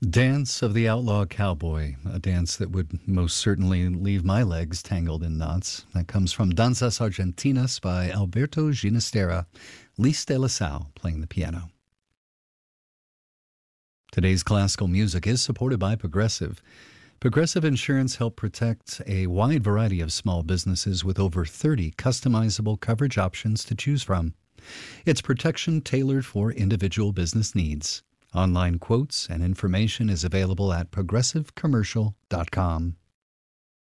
Dance of the Outlaw Cowboy, a dance that would most certainly leave my legs tangled in knots. That comes from Danzas Argentinas by Alberto Ginastera, Lis de la Salle playing the piano. Today's classical music is supported by Progressive. Progressive Insurance helps protect a wide variety of small businesses with over 30 customizable coverage options to choose from. It's protection tailored for individual business needs. Online quotes and information is available at progressivecommercial.com.